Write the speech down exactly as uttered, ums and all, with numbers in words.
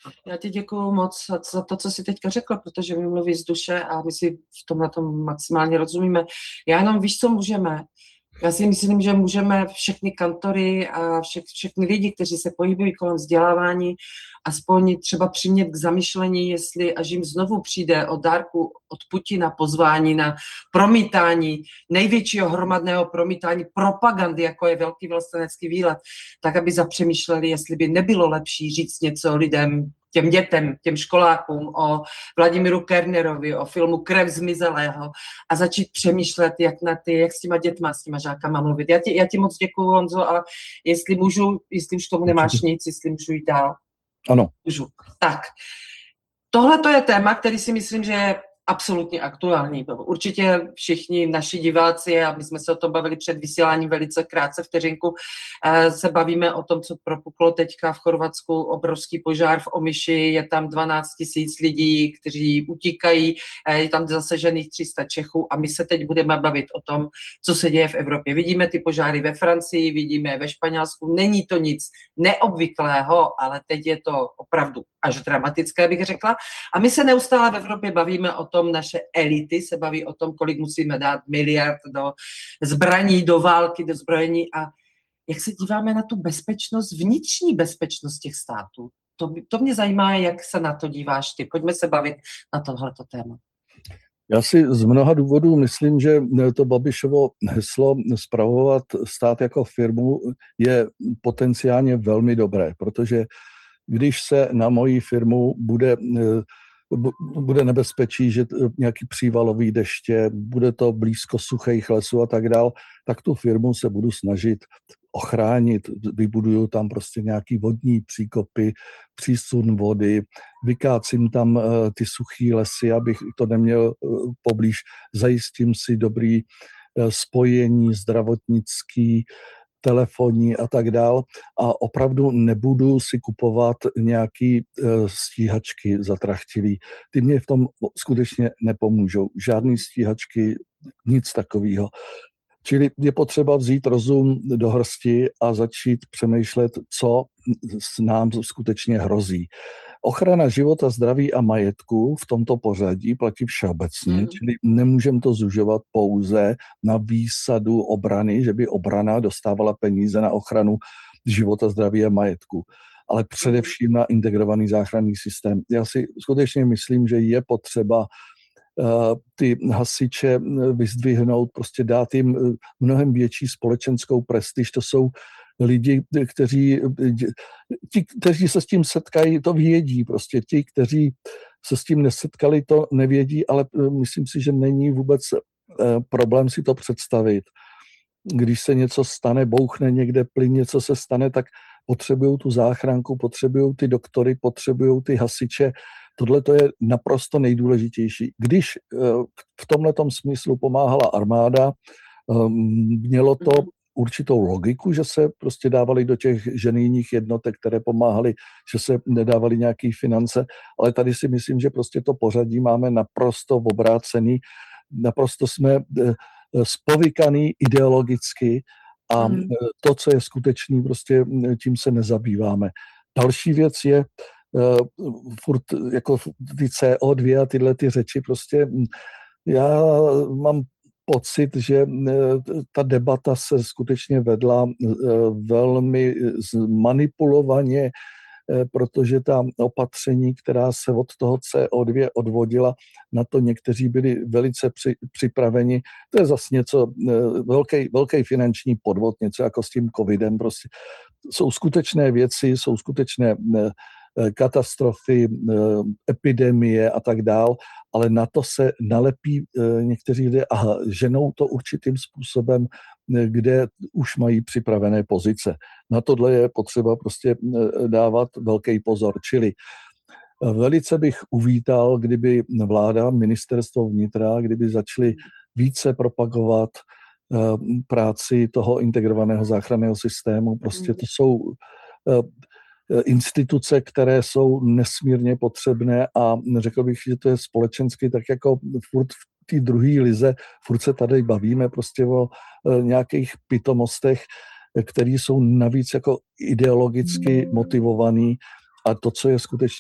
Já ti děkuju moc za to, co jsi teďka řekla, protože mi mluví z duše a my si v tomhle tom maximálně rozumíme. Já jenom víš, co můžeme. Já si myslím, že můžeme všechny kantory a vše, všechny lidi, kteří se pohybují kolem vzdělávání, aspoň třeba přimět k zamyšlení, jestli až jim znovu přijde od dárku od Putina pozvání na promítání, největšího hromadného promítání propagandy, jako je Velký vlastenecký výlet, tak aby zapřemýšleli, jestli by nebylo lepší říct něco lidem, těm dětem, těm školákům o Vladimíru Kernerovi, o filmu Krev zmizelého a začít přemýšlet, jak na ty, jak s těma dětma, s těma žákama mluvit. Já ti, já ti moc děkuju, Honzo, a jestli můžu, jestli už tomu nemáš nic, jestli můžu jít dál. Ano. Můžu. Tak. Tohle to je téma, který si myslím, že je absolutně aktuální. Určitě všichni naši diváci, a my jsme se o tom bavili před vysíláním velice krátce vteřinku, se bavíme o tom, co propuklo teďka v Chorvatsku, obrovský požár v Omiši, je tam dvanáct tisíc lidí, kteří utíkají, je tam zasažených tři sta Čechů a my se teď budeme bavit o tom, co se děje v Evropě. Vidíme ty požáry ve Francii, vidíme ve Španělsku, není to nic neobvyklého, ale teď je to opravdu až dramatické, bych řekla. A my se neustále v Evropě bavíme o tom, naše elity se baví o tom, kolik musíme dát miliard do zbraní, do války, do zbrojení a jak se díváme na tu bezpečnost, vnitřní bezpečnost těch států. To, to mě zajímá, jak se na to díváš ty. Pojďme se bavit na tohleto téma. Já si z mnoha důvodů myslím, že to Babišovo heslo spravovat stát jako firmu je potenciálně velmi dobré, protože když se na moji firmu bude, bude nebezpečí, že nějaký přívalový deště, bude to blízko suchých lesů a tak dál, tak tu firmu se budu snažit ochránit. Vybuduju tam prostě nějaký vodní příkopy, přísun vody, vykácím tam ty suchý lesy, abych to neměl poblíž, zajistím si dobrý spojení zdravotnický, telefonní a tak dál a opravdu nebudu si kupovat nějaký stíhačky zatrachtilý. Ty mě v tom skutečně nepomůžou. Žádný stíhačky, nic takového. Čili je potřeba vzít rozum do hrsti a začít přemýšlet, co nám skutečně hrozí. Ochrana života, zdraví a majetku v tomto pořadí platí všeobecně, mm. čili nemůžeme to zužovat pouze na výsadu obrany, že by obrana dostávala peníze na ochranu života, zdraví a majetku, ale především na integrovaný záchranný systém. Já si skutečně myslím, že je potřeba ty hasiče vyzdvihnout, prostě dát jim mnohem větší společenskou prestiž. To jsou lidi, kteří, ti, kteří se s tím setkají, to vědí. Prostě ti, kteří se s tím nesetkali, to nevědí, ale myslím si, že není vůbec problém si to představit. Když se něco stane, bouchne někde plyn, něco se stane, tak potřebují tu záchranku, potřebují ty doktory, potřebují ty hasiče. Tohle to je naprosto nejdůležitější. Když v tomhletom smyslu pomáhala armáda, mělo to určitou logiku, že se prostě dávali do těch ženijních jednotek, které pomáhaly, že se nedávali nějaké finance, ale tady si myslím, že prostě to pořadí máme naprosto obrácený, naprosto jsme spovykaný ideologicky a mm. to, co je skutečný, prostě tím se nezabýváme. Další věc je uh, furt jako ty C O dva a tyhle ty řeči, prostě já mám pocit, že ta debata se skutečně vedla velmi zmanipulovaně, protože ta opatření, která se od toho C O dva odvodila, na to někteří byli velice při, připraveni. To je zase něco, velký, velký finanční podvod, něco jako s tím covidem. Prostě jsou skutečné věci, jsou skutečné katastrofy, epidemie a tak dál, ale na to se nalepí někteří lidé a ženou to určitým způsobem, kde už mají připravené pozice. Na tohle je potřeba prostě dávat velký pozor. Čili velice bych uvítal, kdyby vláda, ministerstvo vnitra, kdyby začali více propagovat práci toho integrovaného záchranného systému. Prostě to jsou instituce, které jsou nesmírně potřebné a řekl bych, že to je společensky tak jako furt v té druhé lize, furt se tady bavíme prostě o nějakých pitomostech, které jsou navíc jako ideologicky motivovaný a to, co je skutečně